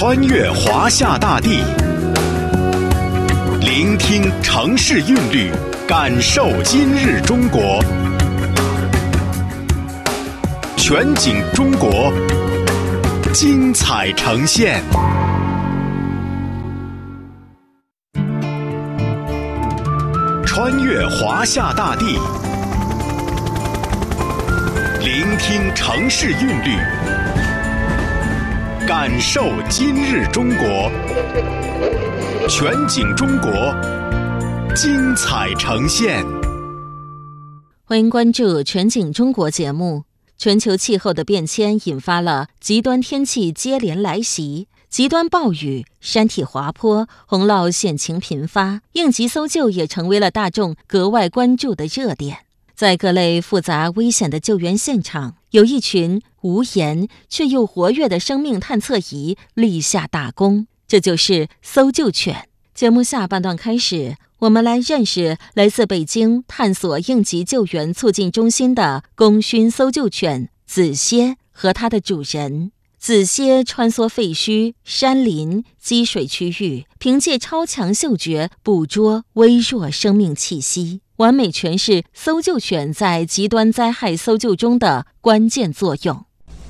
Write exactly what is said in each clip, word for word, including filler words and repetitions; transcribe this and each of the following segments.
穿越华夏大地，聆听城市韵律，感受今日中国。全景中国，精彩呈现。穿越华夏大地，聆听城市韵律，感受今日中国。全景中国，精彩呈现。 欢迎关注全景中国节目。全球气候的变迁引发了极端天气接连来袭，极端暴雨、山体滑坡、洪涝险情频发，应急搜救也成为了大众格外关注的热点。在各类复杂危险的救援现场，有一群无言却又活跃的生命探测仪立下大功，这就是搜救犬。节目下半段开始，我们来认识来自北京探索应急救援促进中心的功勋搜救犬子歇和它的主人。子歇穿梭废墟、山林、积水区域，凭借超强嗅觉捕捉微弱生命气息，完美诠释搜救犬在极端灾害搜救中的关键作用。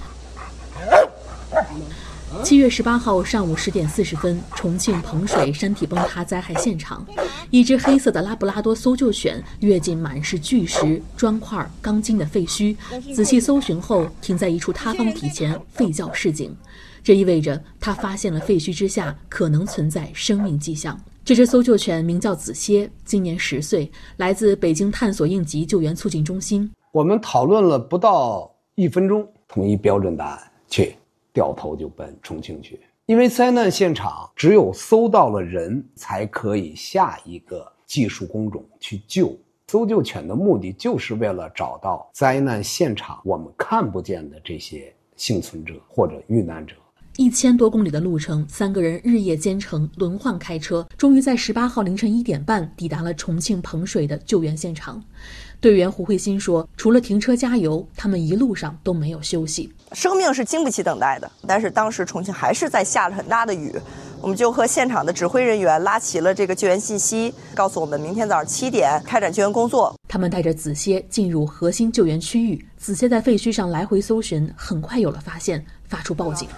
七月十八号上午十点四十分，重庆彭水山体崩塌灾害现场，一只黑色的拉布拉多搜救犬跃进满是巨石、砖块、钢筋的废墟，仔细搜寻后停在一处塌方体前吠叫示警。这意味着它发现了废墟之下可能存在生命迹象。这只搜救犬名叫子歇，今年十岁，来自北京探索应急救援促进中心。 我们讨论了不到一分钟，统一标准答案，去掉头就奔重庆去。因为灾难现场只有搜到了人，才可以下一个技术工种去救。搜救犬的目的就是为了找到灾难现场我们看不见的这些幸存者或者遇难者。 一千多公里的路程，三个人日夜兼程，轮换开车，终于在十八号凌晨一点半抵达了重庆彭水的救援现场。队员胡慧欣说，除了停车加油，他们一路上都没有休息。 生命是经不起等待的，但是当时重庆还是在下着很大的雨，我们就和现场的指挥人员拉齐了这个救援信息，告诉我们明天早上七点开展救援工作。 他们带着子歇进入核心救援区域，子歇在废墟上来回搜寻，很快有了发现，发出报警。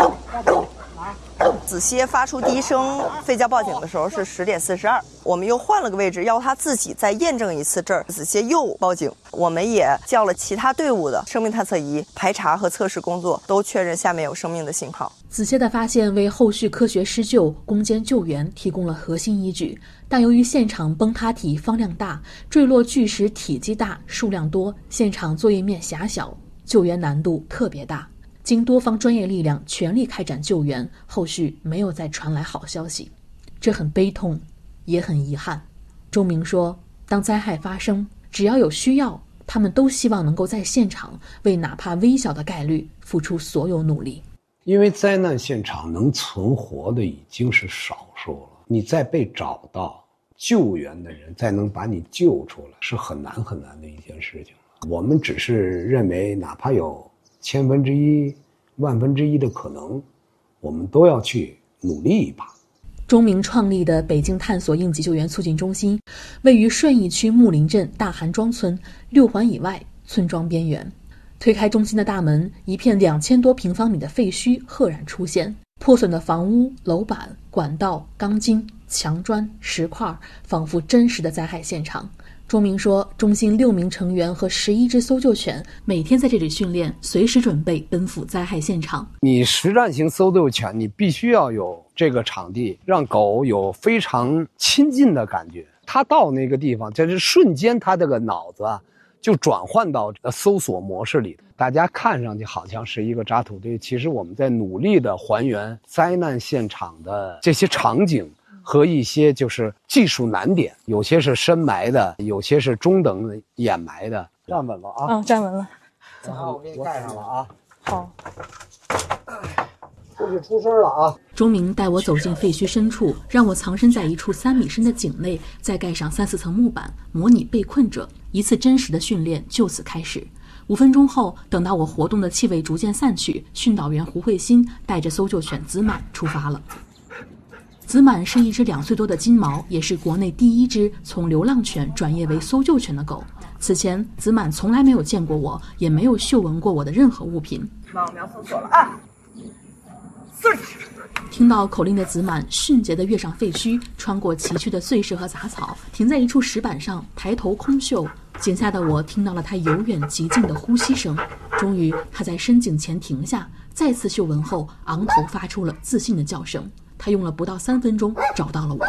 子歇发出第一声吠叫报警的时候是十点四十二，我们又换了个位置，要他自己再验证一次这儿。子歇又报警，我们也叫了其他队伍的生命探测仪排查和测试工作，都确认下面有生命的信号。 子歇的发现为后续科学施救、攻坚救援提供了核心依据，但由于现场崩塌体方量大，坠落巨石体积大、数量多，现场作业面狭小，救援难度特别大。经多方专业力量全力开展救援，后续没有再传来好消息，这很悲痛，也很遗憾。钟明说，当灾害发生，只要有需要，他们都希望能够在现场为哪怕微小的概率付出所有努力。 因为灾难现场能存活的已经是少数了，你再被找到救援的人，再能把你救出来，是很难很难的一件事情。我们只是认为哪怕有千分之一、万分之一的可能，我们都要去努力一把。 钟明创立的北京探索应急救援促进中心，位于顺义区木林镇大韩庄村六环以外村庄边缘。推开中心的大门，一片两千多平方米的废墟赫然出现，破损的房屋、楼板、管道、钢筋、墙砖、石块，仿佛真实的灾害现场。钟明说，中心六名成员和十一只搜救犬每天在这里训练，随时准备奔赴灾害现场。 你实战型搜救犬，你必须要有这个场地，让狗有非常亲近的感觉。它到那个地方，就是瞬间，它这个脑子啊就转换到搜索模式里。大家看上去好像是一个渣土堆，其实我们在努力的还原灾难现场的这些场景和一些就是技术难点，有些是深埋的，有些是中等掩埋的。站稳了啊！ 嗯，站稳了。 然后我给你盖上了啊。 好。 出去出声了啊！ 钟明带我走进废墟深处，让我藏身在一处三米深的井内，再盖上三四层木板，模拟被困者。一次真实的训练就此开始。 五分钟后，等到我活动的气味逐渐散去，训导员胡慧欣带着搜救犬子满出发了。子满是一只两岁多的金毛，也是国内第一只从流浪犬转业为搜救犬的狗。此前，子满从来没有见过我，也没有嗅闻过我的任何物品。 那我们要搜索了啊！ 听到口令的子满迅捷地跃上废墟，穿过崎岖的碎石和杂草，停在一处石板上，抬头空嗅。井下的我听到了他由远及近的呼吸声。终于，他在深井前停下，再次嗅闻后，昂头发出了自信的叫声。他用了不到三分钟找到了我。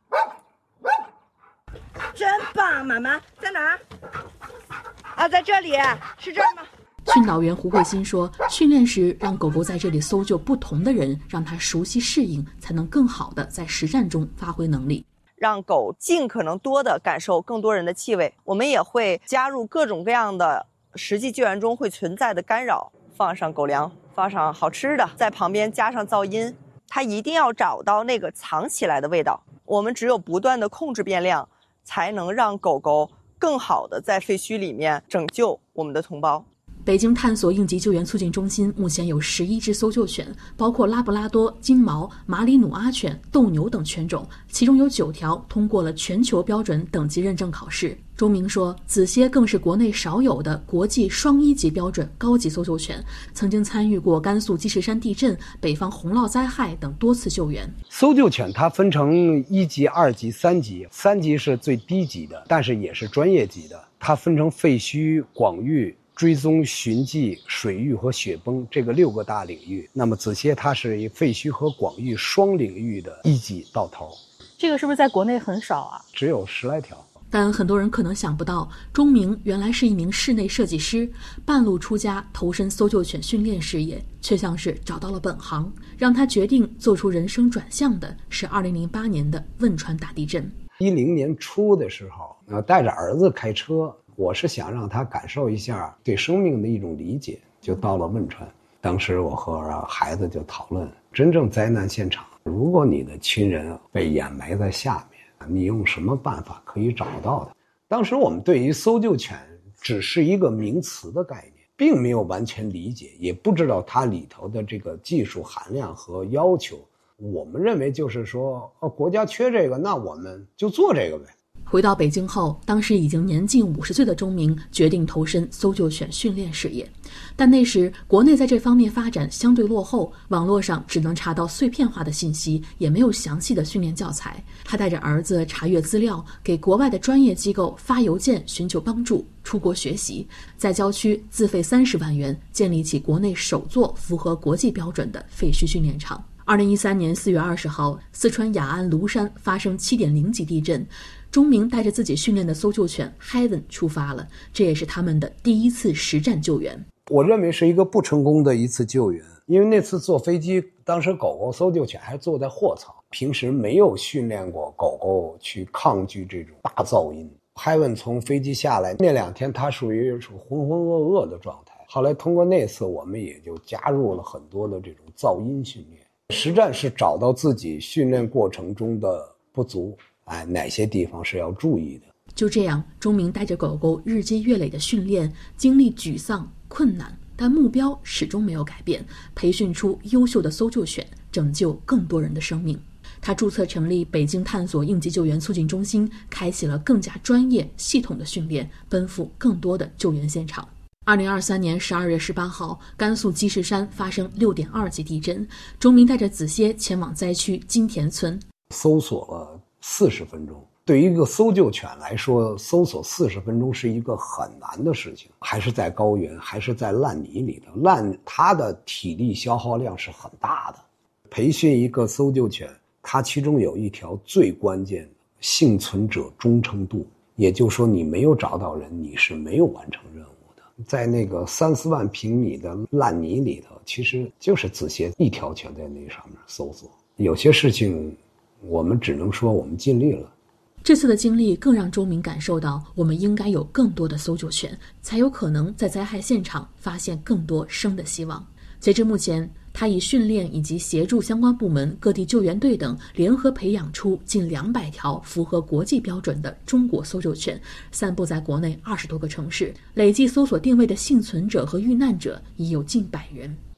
真棒，妈妈在哪儿？啊，在这里，是这儿吗？ 训导员胡慧欣说，训练时让狗狗在这里搜救不同的人，让它熟悉适应，才能更好地在实战中发挥能力， 让狗尽可能多地感受更多人的气味。我们也会加入各种各样的实际救援中会存在的干扰，放上狗粮，放上好吃的，在旁边加上噪音，它一定要找到那个藏起来的味道。我们只有不断地控制变量，才能让狗狗更好地在废墟里面拯救我们的同胞。 北京探索应急救援促进中心目前有十一只搜救犬，包括拉布拉多、金毛、马里努阿犬、斗牛等犬种，其中有九条通过了全球标准等级认证考试。钟明说，子蝎更是国内少有的国际双一级标准高级搜救犬，曾经参与过甘肃积石山地震、北方洪涝灾害等多次救援。 搜救犬它分成一级、二级、三级，三级是最低级的，但是也是专业级的。它分成废墟、广域、追踪、寻迹、水域和雪崩这个六个大领域。那么子蝎它是以废墟和广域双领域的一级到头。 这个是不是在国内很少啊？ 只有十来条。 但很多人可能想不到，钟明原来是一名室内设计师，半路出家投身搜救犬训练事业，却像是找到了本行。让他决定做出人生转向的是二零零八年的汶川大地震。 一零年初的时候，呃，带着儿子开车，我是想让他感受一下对生命的一种理解，就到了汶川。当时我和孩子就讨论，真正灾难现场，如果你的亲人被掩埋在下面，你用什么办法可以找到的？当时我们对于搜救犬只是一个名词的概念，并没有完全理解，也不知道它里头的这个技术含量和要求。我们认为就是说，哦，国家缺这个，那我们就做这个呗。 回到北京后，当时已经年近五十岁的钟明决定投身搜救犬训练事业，但那时国内在这方面发展相对落后，网络上只能查到碎片化的信息，也没有详细的训练教材。他带着儿子查阅资料，给国外的专业机构发邮件寻求帮助，出国学习，在郊区自费三十万元建立起国内首座符合国际标准的废墟训练场。二零一三年四月二十号，四川雅安芦山发生七点零级地震，钟明带着自己训练的搜救犬 Heaven 出发了，这也是他们的第一次实战救援。 我认为是一个不成功的一次救援，因为那次坐飞机，当时狗狗搜救犬还坐在货舱，平时没有训练过狗狗去抗拒这种大噪音。Heaven 从飞机下来那两天，它属于是浑浑噩噩的状态。后来通过那次，我们也就加入了很多的这种噪音训练。实战是找到自己训练过程中的不足，哎，哪些地方是要注意的。 就这样，钟明带着狗狗日积月累的训练，经历沮丧、困难，但目标始终没有改变，培训出优秀的搜救犬，拯救更多人的生命。他注册成立北京探索应急救援促进中心，开启了更加专业、系统的训练，奔赴更多的救援现场。二零二三年十二月十八号，甘肃积石山发生六点二级地震，钟明带着子蝎前往灾区金田村， 搜索了四十分钟。对于一个搜救犬来说，搜索四十分钟是一个很难的事情，还是在高原，还是在烂泥里头，烂它的体力消耗量是很大的。培训一个搜救犬，它其中有一条最关键的幸存者忠诚度，也就是说你没有找到人，你是没有完成任务。在那个三四万平米的烂泥里头，其实就是子蝎一条犬在那上面搜索。有些事情我们只能说我们尽力了。 这次的经历更让钟明感受到，我们应该有更多的搜救犬，才有可能在灾害现场发现更多生的希望。截至目前， 他以训练以及协助相关部门、各地救援队等联合培养出近两百条符合国际标准的中国搜救犬，散布在国内二十多个城市，累计搜索定位的幸存者和遇难者已有近百人。